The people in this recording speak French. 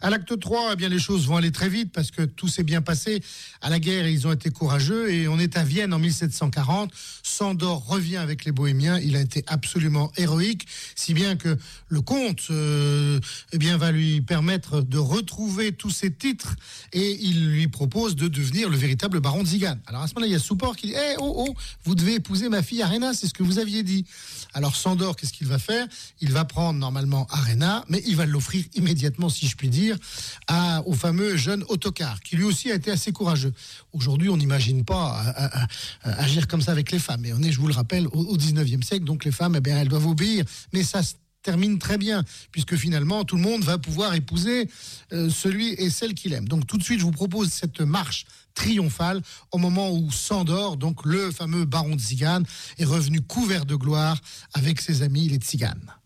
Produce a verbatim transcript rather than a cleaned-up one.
À l'acte trois, eh bien, les choses vont aller très vite parce que tout s'est bien passé. À la guerre, ils ont été courageux et on est à Vienne en mille sept cent quarante. Sandor revient avec les Bohémiens. Il a été absolument héroïque, si bien que le comte euh, eh bien, va lui permettre de retrouver tous ses titres et il lui propose de devenir le véritable baron de Zigan. Alors à ce moment-là, il y a Souport qui dit hey, « oh, oh, vous devez épouser ma fille Arena, c'est ce que vous aviez dit. » Alors Sandor, qu'est-ce qu'il va faire ? Il va prendre normalement Arena, mais il va l'offrir immédiatement, si je puis dire, à, au fameux jeune Ottokar, qui lui aussi a été assez courageux. Aujourd'hui, on n'imagine pas à, à, à agir comme ça avec les femmes. Et on est, je vous le rappelle, au, au dix-neuvième siècle, donc les femmes, eh bien, elles doivent obéir. Mais ça se termine très bien, puisque finalement, tout le monde va pouvoir épouser euh, celui et celle qu'il aime. Donc tout de suite, je vous propose cette marche triomphale au moment où Sandor, donc le fameux baron de Zigan, est revenu couvert de gloire avec ses amis les Tziganes.